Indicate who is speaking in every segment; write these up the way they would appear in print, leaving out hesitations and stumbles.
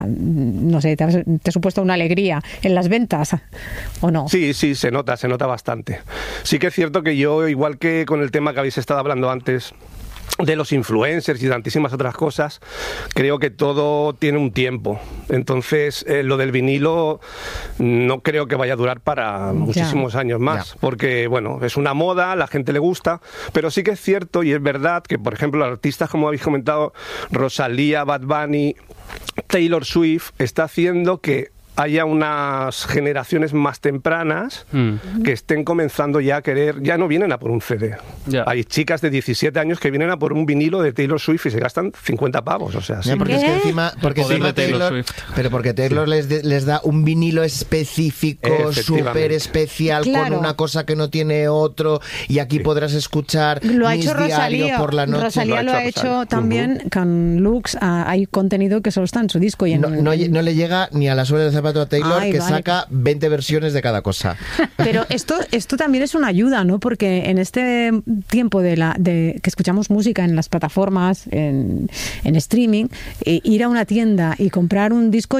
Speaker 1: no sé, te ha supuesto una alegría en las ventas, ¿o no?
Speaker 2: Sí, se nota bastante. Sí que es cierto que yo, igual que con el tema que habéis estado hablando antes, de los influencers y de tantísimas otras cosas, creo que todo tiene un tiempo. Entonces, lo del vinilo no creo que vaya a durar para muchísimos años más, porque, bueno, es una moda, a la gente le gusta, pero sí que es cierto y es verdad que, por ejemplo, artistas como habéis comentado, Rosalía, Bad Bunny, Taylor Swift, está haciendo que haya unas generaciones más tempranas que estén comenzando ya a querer, ya no vienen a por un CD. Hay chicas de 17 años que vienen a por un vinilo de Taylor Swift y se gastan 50 pavos, o sea, sí.
Speaker 3: Porque es que encima Taylor, pero porque Taylor les da un vinilo específico, súper especial, con una cosa que no tiene otro, y aquí podrás escuchar
Speaker 1: lo ha
Speaker 3: Mis
Speaker 1: hecho
Speaker 3: Diario
Speaker 1: Rosalía.
Speaker 3: por la noche.
Speaker 1: Rosalía lo ha hecho también con Lux. Hay contenido que solo está en su disco y
Speaker 3: no le llega ni a la suela del zapato a Taylor, saca 20 versiones de cada cosa.
Speaker 1: Pero esto también es una ayuda, ¿no? Porque en este tiempo de que escuchamos música en las plataformas, en streaming, ir a una tienda y comprar un disco,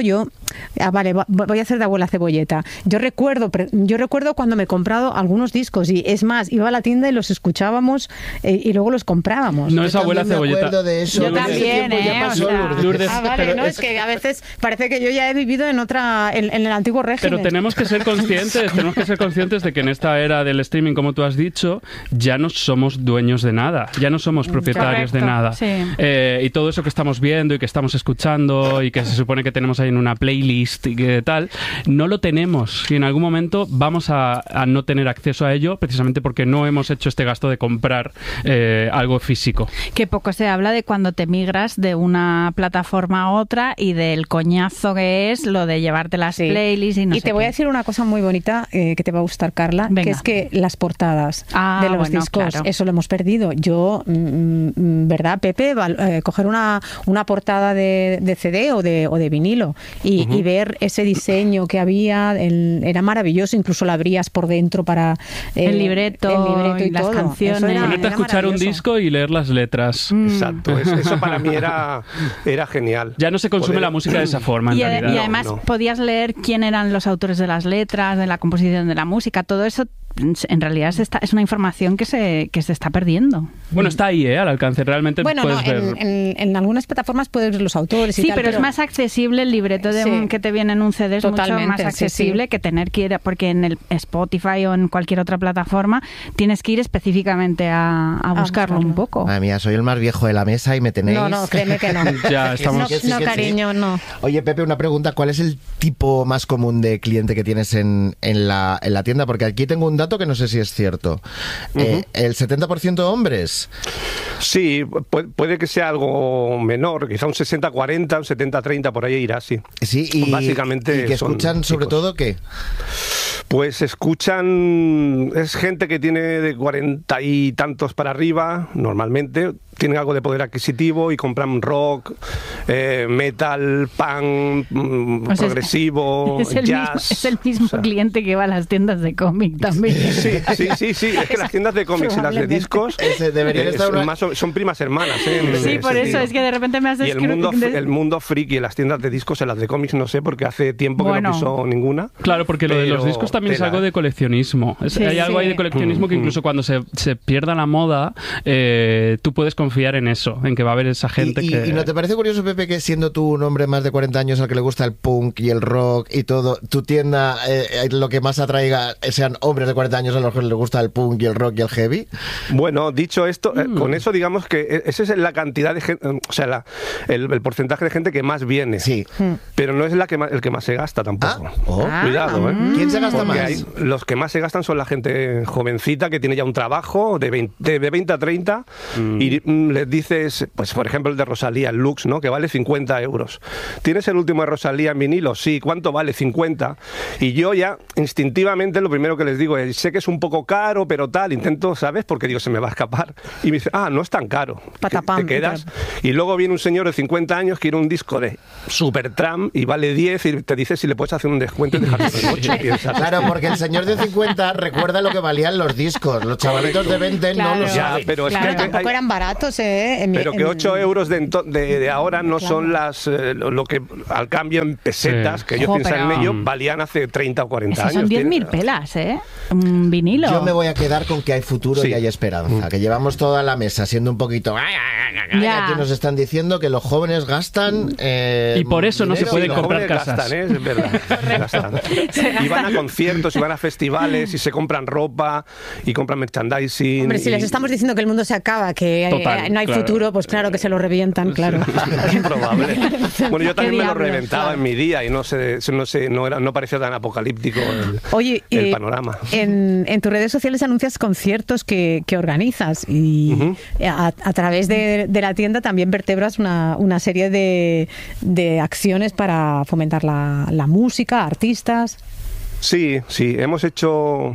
Speaker 1: voy a hacer de abuela cebolleta. Yo recuerdo cuando me he comprado algunos discos, y es más, iba a la tienda y los escuchábamos y luego los comprábamos.
Speaker 4: No es abuela cebolleta.
Speaker 3: Me acuerdo de eso.
Speaker 1: Yo también,
Speaker 4: Lourdes.
Speaker 1: Es que a veces parece que yo ya he vivido en el antiguo régimen.
Speaker 4: Pero tenemos que ser conscientes de que en esta era del streaming, como tú has dicho, ya no somos dueños de nada, ya no somos propietarios de nada.
Speaker 1: Sí.
Speaker 4: Y todo eso que estamos viendo y que estamos escuchando y que se supone que tenemos ahí en una playlist y que tal, no lo tenemos. Y en algún momento vamos a no tener acceso a ello precisamente porque no hemos hecho este gasto de comprar algo físico.
Speaker 5: Que poco se habla de cuando te migras de una plataforma a otra y del coñazo que es lo de llevarte las playlists y no sé
Speaker 1: te voy a decir una cosa muy bonita que te va a gustar, Carla. Venga. Que es que las portadas de los discos, eso lo hemos perdido. Yo, ¿verdad, Pepe? Coger una portada de CD o de vinilo y ver ese diseño que había, era maravilloso. Incluso lo abrías por dentro para
Speaker 5: el libreto y las canciones.
Speaker 4: Ponerte a escuchar un disco y leer las letras.
Speaker 2: Exacto, eso para mí era genial.
Speaker 4: Ya no se consume la música de esa forma, en realidad.
Speaker 5: Y además podías leer quién eran los autores de las letras, de la composición de la música, todo eso en realidad es una información que se está perdiendo.
Speaker 4: Bueno, está ahí, al alcance, realmente puedes ver.
Speaker 1: En algunas plataformas puedes ver los autores y tal.
Speaker 5: Pero es más accesible el libreto que te viene en un CD, es mucho más accesible que tener que ir, porque en el Spotify o en cualquier otra plataforma tienes que ir específicamente a buscarlo un poco.
Speaker 3: Madre mía, soy el más viejo de la mesa y me tenéis...
Speaker 1: No, créeme que no.
Speaker 4: Ya estamos...
Speaker 1: No, cariño, no.
Speaker 3: Oye, Pepe, una pregunta. ¿Cuál es el tipo más común de cliente que tienes en la tienda? Porque aquí tengo un dato que no sé si es cierto. ¿El 70% hombres?
Speaker 2: Sí, puede que sea algo menor, quizá un 60-40, un 70-30, por ahí irá, sí.
Speaker 3: Sí, y básicamente. ¿Y que escuchan sobre todo qué?
Speaker 2: Pues escuchan, es gente que tiene de 40 y tantos para arriba, normalmente, tienen algo de poder adquisitivo y compran rock, metal, punk, progresivo, jazz.
Speaker 5: Es el mismo cliente que va a las tiendas de cómic también.
Speaker 2: Sí, es que las tiendas de cómics y las de discos son primas hermanas.
Speaker 5: Sí, por eso es que de repente me has descrito.
Speaker 2: Y el mundo friki en las tiendas de discos, en las de cómics, no sé, porque hace tiempo que no pisó ninguna.
Speaker 4: Claro, porque lo de los discos también es algo de coleccionismo. Hay algo ahí de coleccionismo que incluso cuando se pierda la moda, tú puedes confiar en eso, en que va a haber esa gente que...
Speaker 3: ¿Y no te parece curioso, Pepe, que siendo tú un hombre más de 40 años al que le gusta el punk y el rock y todo, tu tienda lo que más atraiga sean hombres de 40 años a los que les gusta el punk y el rock y el heavy?
Speaker 2: Bueno, dicho esto, con eso digamos que esa es la cantidad de gente, o sea, el porcentaje de gente que más viene.
Speaker 3: Sí.
Speaker 2: Pero no es el que más se gasta tampoco. Cuidado,
Speaker 3: ¿Quién se gasta más?
Speaker 2: Los que más se gastan son la gente jovencita que tiene ya un trabajo de 20 a 30 y les dices, pues por ejemplo el de Rosalía, el Lux, ¿no? Que vale 50 euros. ¿Tienes el último de Rosalía en vinilo? Sí. ¿Cuánto vale? 50. Y yo ya instintivamente lo primero que les digo es, sé que es un poco caro, pero tal, intento, ¿sabes? Porque digo, se me va a escapar. Y me dice, no es tan caro. Te quedas. Y luego viene un señor de 50 años que quiere un disco de Supertramp y vale 10 y te dice si le puedes hacer un descuento y dejarte en 8.
Speaker 3: Claro, porque el señor de 50 recuerda lo que valían los discos. Los chavalitos de 20 no lo saben.
Speaker 2: Pero es que
Speaker 1: tampoco eran baratos. baratos,
Speaker 2: pero que 8 euros de ahora no son lo que al cambio en pesetas, que ellos piensan en ello, valían hace 30 o 40 años.
Speaker 5: Son 10.000 pelas, un vinilo.
Speaker 3: Yo me voy a quedar con que hay futuro y hay esperanza, que llevamos toda la mesa siendo un poquito... Aquí nos están diciendo que los jóvenes gastan...
Speaker 4: y por eso no se pueden comprar casas.
Speaker 2: Gastan, es verdad. Gastan. Y van a conciertos, y van a festivales, y se compran ropa, y compran merchandising.
Speaker 1: Hombre, si les estamos diciendo que el mundo se acaba, que no hay futuro, pues claro que se lo revientan, claro.
Speaker 2: Es improbable. Bueno, yo también me lo reventaba en mi día y no parecía tan apocalíptico el panorama.
Speaker 1: En tus redes sociales anuncias conciertos que organizas y a través de la tienda también vertebras una serie de acciones para fomentar la música, artistas.
Speaker 2: Sí, hemos hecho...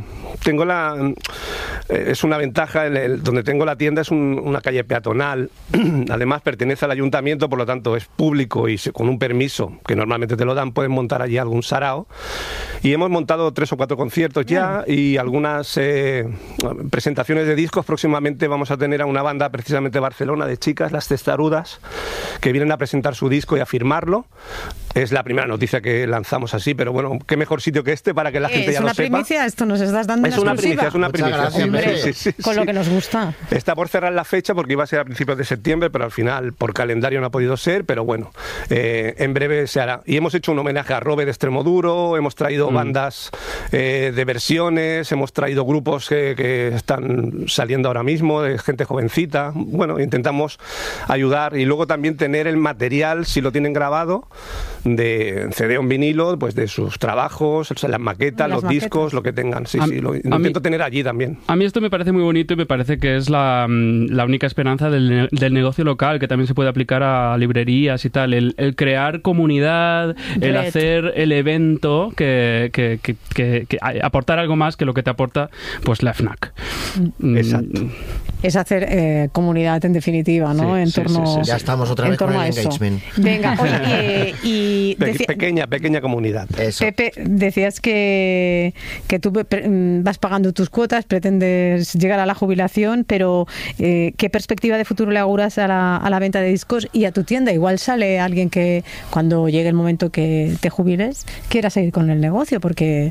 Speaker 2: es una ventaja, donde tengo la tienda es una calle peatonal, además pertenece al ayuntamiento, por lo tanto es público y con un permiso, que normalmente te lo dan, puedes montar allí algún sarao. Y hemos montado 3 o 4 conciertos ya y algunas presentaciones de discos. Próximamente vamos a tener a una banda precisamente de Barcelona, de chicas, las Testarudas, que vienen a presentar su disco y a firmarlo. Es la primera noticia que lanzamos así, pero bueno, qué mejor sitio que este para que la gente ya lo sepa.
Speaker 1: ¿Es una primicia? ¿Esto nos estás dando
Speaker 2: es una primicia? Es una primicia.
Speaker 3: Gracias,
Speaker 1: hombre, con lo que nos gusta.
Speaker 2: Está por cerrar la fecha porque iba a ser a principios de septiembre, pero al final por calendario no ha podido ser, pero bueno, en breve se hará. Y hemos hecho un homenaje a Robe de Extremoduro, hemos traído bandas de versiones, hemos traído grupos que están saliendo ahora mismo, de gente jovencita. Bueno, intentamos ayudar y luego también tener el material, si lo tienen grabado, de CD o en vinilo, pues de sus trabajos, las maquetas, los discos, lo que tengan. Lo intento tener allí también.
Speaker 4: A mí esto me parece muy bonito y me parece que es la única esperanza del negocio local, que también se puede aplicar a librerías y tal. El crear comunidad, el hacer el evento que aportar algo más que lo que te aporta pues la FNAC.
Speaker 2: Exacto.
Speaker 1: Es hacer comunidad en definitiva, ¿no?
Speaker 2: Sí,
Speaker 1: en torno,
Speaker 3: ya estamos otra vez con el engagement.
Speaker 1: Venga, oye,
Speaker 2: pequeña comunidad.
Speaker 3: Eso.
Speaker 1: Pepe, decías que tú vas pagando tus cuotas, pretendes llegar a la jubilación, pero ¿qué perspectiva de futuro le auguras a la venta de discos y a tu tienda? Igual sale alguien que cuando llegue el momento que te jubiles quiera seguir con el negocio, porque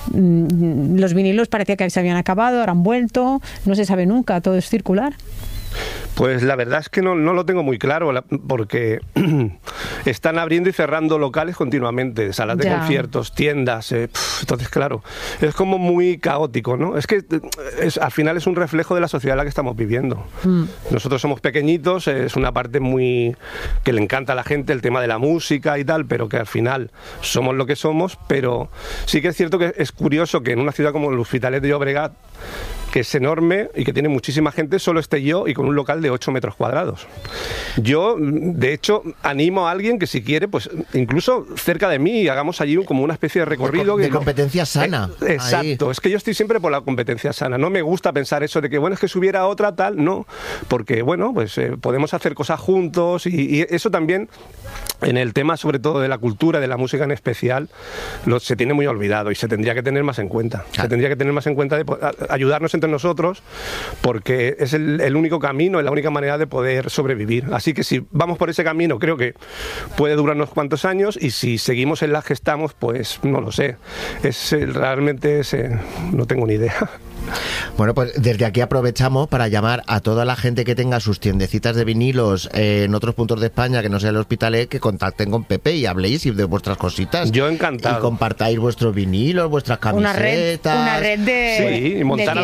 Speaker 1: los vinilos parecía que se habían acabado, ahora han vuelto, no se sabe nunca, todo es circular.
Speaker 2: Pues la verdad es que no lo tengo muy claro, porque están abriendo y cerrando locales continuamente, salas de conciertos, tiendas, entonces claro, es como muy caótico, ¿no? Es que al final es un reflejo de la sociedad en la que estamos viviendo. Nosotros somos pequeñitos, es una parte muy que le encanta a la gente el tema de la música y tal, pero que al final somos lo que somos, pero sí que es cierto que es curioso que en una ciudad como el Hospitalet de Llobregat, que es enorme y que tiene muchísima gente, solo esté yo y con un local de 8 metros cuadrados. Yo, de hecho, animo a alguien que si quiere, pues incluso cerca de mí, hagamos allí como una especie de recorrido.
Speaker 3: De competencia sana.
Speaker 2: Exacto, es que yo estoy siempre por la competencia sana. No me gusta pensar eso de que, bueno, es que si hubiera otra tal, no. Porque, bueno, pues podemos hacer cosas juntos y eso también, en el tema sobre todo de la cultura, de la música en especial, se tiene muy olvidado y se tendría que tener más en cuenta. Claro. Se tendría que tener más en cuenta de ayudarnos entre nosotros, porque es el único camino, es la única manera de poder sobrevivir. Así que si vamos por ese camino, creo que puede durar unos cuantos años, y si seguimos en las que estamos, pues no lo sé. Realmente no tengo ni idea.
Speaker 3: Bueno, pues desde aquí aprovechamos para llamar a toda la gente que tenga sus tiendecitas de vinilos en otros puntos de España, que no sea el Hospitalet, que contacten con Pepe y habléis de vuestras cositas.
Speaker 2: Yo encantado.
Speaker 3: Y compartáis vuestros vinilos, vuestras camisetas.
Speaker 1: Una red de
Speaker 2: sí,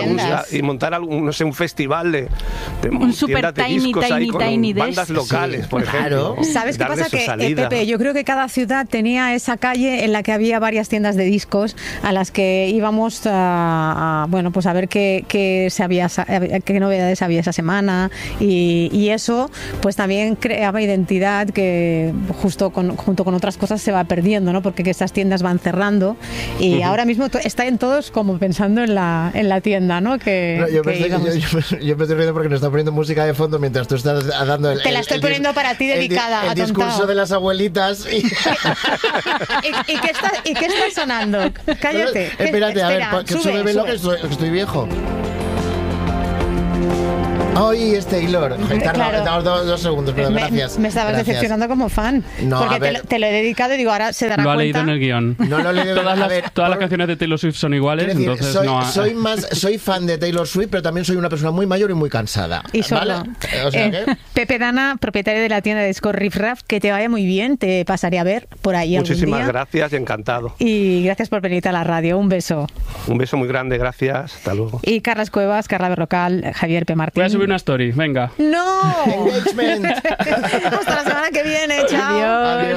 Speaker 2: y montar algún, no sé, un festival de
Speaker 5: un super
Speaker 2: tiny bandas locales, por ejemplo.
Speaker 1: ¿Sabes qué pasa? Que Pepe, yo creo que cada ciudad tenía esa calle en la que había varias tiendas de discos a las que íbamos a ver qué novedades había esa semana, y eso pues también creaba identidad que junto con otras cosas se va perdiendo, ¿no? Porque esas tiendas van cerrando y ahora mismo están todos como pensando en la tienda, ¿no?
Speaker 3: Yo me estoy riendo porque nos está poniendo música de fondo mientras tú estás dando
Speaker 1: te la estoy poniendo para ti dedicada,
Speaker 3: el discurso de las abuelitas
Speaker 1: ¿Y qué está sonando? Cállate.
Speaker 3: Espérate, a ver, que súbeme lo que estoy viejo. Hoy es Taylor.
Speaker 1: Claro.
Speaker 3: Dos segundos, pero gracias.
Speaker 1: Me estabas decepcionando como fan.
Speaker 3: No,
Speaker 1: porque te lo he dedicado y digo, ahora se dará
Speaker 4: cuenta.
Speaker 1: Lo
Speaker 4: ha leído en el guión.
Speaker 3: No lo he leído.
Speaker 4: Todas las canciones de Taylor Swift son iguales,
Speaker 3: decir,
Speaker 4: entonces
Speaker 3: soy fan de Taylor Swift, pero también soy una persona muy mayor y muy cansada.
Speaker 1: Y solo.
Speaker 3: ¿Vale? O sea que...
Speaker 1: Pepe Dana, propietario de la tienda de discos Riff Raff, que te vaya muy bien, te pasaré a ver por ahí algún día.
Speaker 2: Muchísimas gracias y encantado.
Speaker 1: Y gracias por venirte a la radio. Un beso.
Speaker 2: Un beso muy grande, gracias. Hasta luego.
Speaker 1: Y Carlas Cuevas, Carla Berrocal, Javier P. Martín.
Speaker 4: Voy a subir una story, venga.
Speaker 1: ¡No!
Speaker 3: Engagement.
Speaker 1: Hasta la semana que viene. Chao.
Speaker 3: Adiós.